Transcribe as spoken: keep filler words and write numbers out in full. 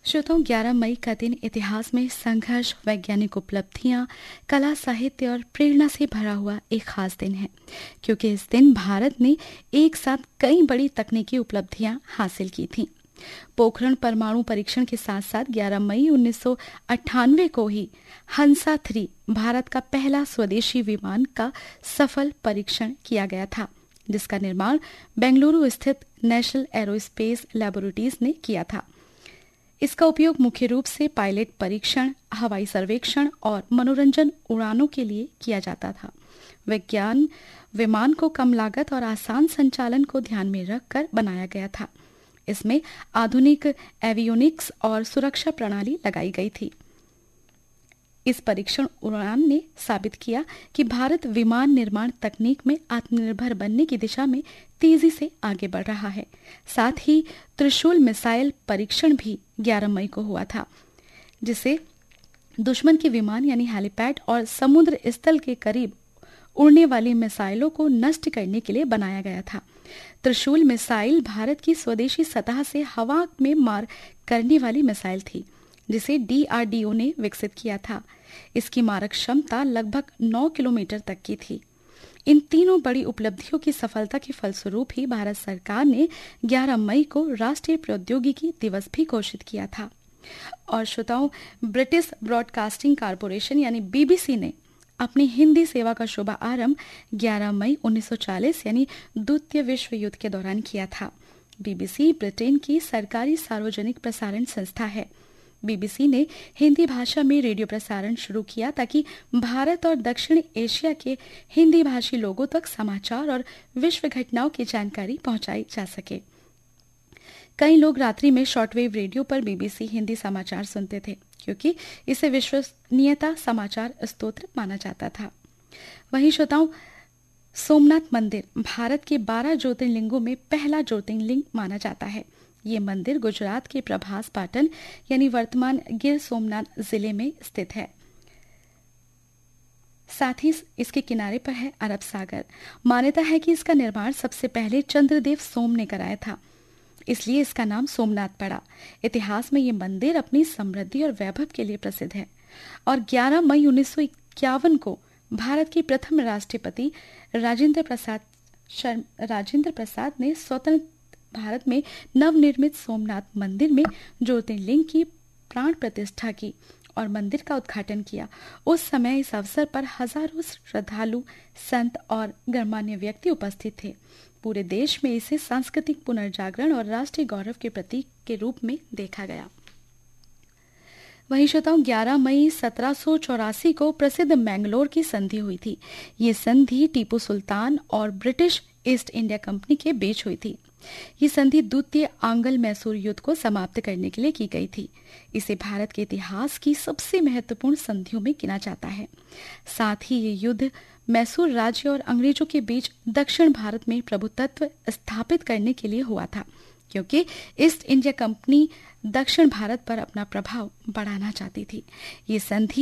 श्रोताओं, ग्यारह मई का दिन इतिहास में संघर्ष, वैज्ञानिक उपलब्धियां, कला, साहित्य और प्रेरणा से भरा हुआ एक खास दिन है, क्योंकि इस दिन भारत ने एक साथ कई बड़ी तकनीकी उपलब्धियां हासिल की थीं। पोखरण परमाणु परीक्षण के साथ साथ ग्यारह मई उन्नीस सौ अट्ठानवे को ही हंसा थ्री भारत का पहला स्वदेशी विमान का सफल परीक्षण किया गया था, जिसका निर्माण बेंगलुरु स्थित नेशनल एरोस्पेस लैबोरेटरीज ने किया था। इसका उपयोग मुख्य रूप से पायलट परीक्षण, हवाई सर्वेक्षण और मनोरंजन उड़ानों के लिए किया जाता था। विज्ञान विमान को कम लागत और आसान संचालन को ध्यान में रखकर बनाया गया था। इसमें आधुनिक एवियोनिक्स और सुरक्षा प्रणाली लगाई गई थी। इस परीक्षण उड़ान ने साबित किया कि भारत विमान निर्माण तकनीक में आत्मनिर्भर बनने की दिशा में तेजी से आगे बढ़ रहा है। साथ ही त्रिशूल मिसाइल परीक्षण भी ग्यारह मई को हुआ था, जिसे दुश्मन के विमान यानी हेलीपैड और समुद्र स्थल के करीब उड़ने वाली मिसाइलों को नष्ट करने के लिए बनाया गया था। त्रिशूल मिसाइल भारत की स्वदेशी सतह से हवा में मार करने वाली मिसाइल थी, जिसे डी आर डी ओ ने विकसित किया था। इसकी मारक क्षमता लगभग नौ किलोमीटर तक की थी। इन तीनों बड़ी उपलब्धियों की सफलता के फलस्वरूप ही भारत सरकार ने ग्यारह मई को राष्ट्रीय प्रौद्योगिकी दिवस भी घोषित किया था। और श्रोताओं, ब्रिटिश ब्रॉडकास्टिंग कारपोरेशन यानी बी बी सी ने अपनी हिंदी सेवा का शुभारंभ ग्यारह मई उन्नीस सौ चालीस यानी द्वितीय विश्व युद्ध के दौरान किया था। बी बी सी ब्रिटेन की सरकारी सार्वजनिक प्रसारण संस्था है। बी बी सी ने हिंदी भाषा में रेडियो प्रसारण शुरू किया ताकि भारत और दक्षिण एशिया के हिंदी भाषी लोगों तक समाचार और विश्व घटनाओं की जानकारी पहुंचाई जा सके। कई लोग रात्रि में शॉर्टवेव रेडियो पर बी बी सी हिंदी समाचार सुनते थे, क्योंकि इसे विश्वसनीयता समाचार स्रोत माना जाता था। वहीं श्रोताओं, सोमनाथ मंदिर भारत के बारह ज्योतिर्लिंगों में पहला ज्योतिर्लिंग माना जाता है। ये मंदिर गुजरात के प्रभास पाटन यानी वर्तमान गिर सोमनाथ जिले में स्थित है। साथ ही इसके किनारे पर है अरब सागर। मान्यता है कि इसका निर्माण सबसे पहले चंद्रदेव सोम ने कराया था, इसलिए इसका नाम सोमनाथ पड़ा। इतिहास में ये मंदिर अपनी समृद्धि और वैभव के लिए प्रसिद्ध है। और ग्यारह मई उन्नीस सौ इक्यावन को भारत के प्रथम राष्ट्रपति राजेंद्र प्रसाद राजेंद्र प्रसाद ने स्वतंत्र भारत में नवनिर्मित सोमनाथ मंदिर में ज्योतिर्लिंग की प्राण प्रतिष्ठा की और मंदिर का उद्घाटन किया। उस समय इस अवसर पर हजारों श्रद्धालु, संत और गणमान्य व्यक्ति उपस्थित थे। पूरे देश में इसे सांस्कृतिक पुनर्जागरण और राष्ट्रीय गौरव के प्रतीक के रूप में देखा गया। वहीं श्रोताओं, ग्यारह मई सत्रह सौ चौरासी को प्रसिद्ध मैंगलोर की संधि हुई थी। ये संधि टीपू सुल्तान और ब्रिटिश ईस्ट इंडिया कंपनी के बीच हुई थी। ये संधि द्वितीय आंग्ल मैसूर युद्ध को समाप्त करने के लिए की गई थी। इसे भारत के इतिहास की सबसे महत्वपूर्ण संधियों में गिना जाता है। साथ ही ये युद्ध मैसूर राज्य और अंग्रेजों के बीच दक्षिण भारत में प्रभुत्व स्थापित करने के लिए हुआ था, क्योंकि ईस्ट इंडिया कंपनी दक्षिण भारत पर अपना प्रभाव बढ़ाना चाहती थी। ये संधि